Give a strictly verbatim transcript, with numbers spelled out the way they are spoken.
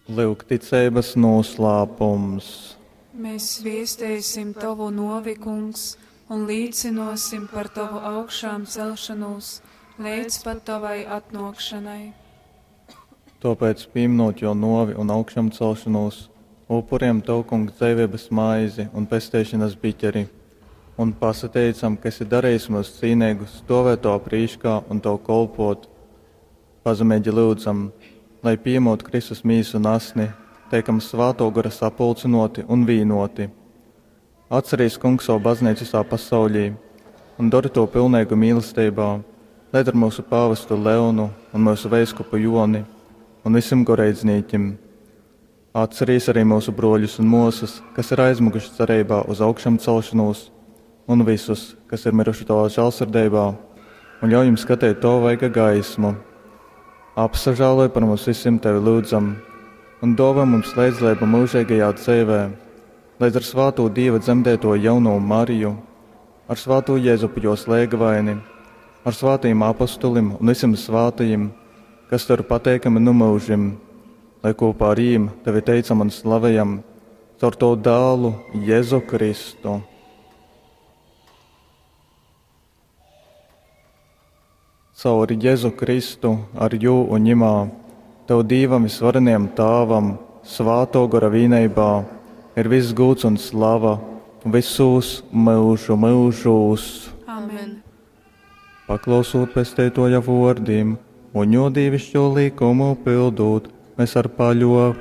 Lūk, ticības noslēpums. Mēs viestēsim tavu novi, kungs, un līdzinosim par tavu augšām celšanos, līdz pat tavai atnākšanai. Tāpēc, pieminot jo novi un augšām celšanos, upuriem tev, kungs, dzīvības maizi un pestēšanas biķeri, un pasateicam, ka esi darījis mūs cīnīgus stāvēt to prīškā un tev kolpot. Pazemēģi lūdzam, lai piemot Kristus mīsu un asni, teikam svāto gara sapulcinoti un vīnoti. Atcerīs, kungs, savu baznīcu visā pasaulī un dari to pilnīgu mīlestībā, lai ar mūsu pāvestu Leonu un mūsu veiskupu Joni un visam goreidzniekiem. Atcerīs arī mūsu broļus un mūsas, kas ir aizmuguši cerībā uz augšām celšanos, un visus, kas ir miruši tavā žēlsirdībā, un ļauj jums skatīt to vaiga gaismu. Apsažāloj par mums visiem tevi lūdzam, un dāvā mums līdzlību mūžīgajā dzīvē, lai ar svāto Dieva dzemdēto jauno Mariju, ar svāto Jēzupu jo slēgavaini, ar svātajiem apostolim un visiem svātajiem, kas tur pateikami numūžim, lai kopā ar jīm tevi teicam un slavējam caur to dālu Jēzu Kristu. Caur Jēzu Kristu ar jū un ņimā, tev Dīvam visvareniem tāvam, svāto gara vīneibā, ir viss gūts un slava, visus mūžu mūžūs. Amen. Paklausot pestētoja vārdiem un jo dievišķo likumu pildot, mēs ar paļo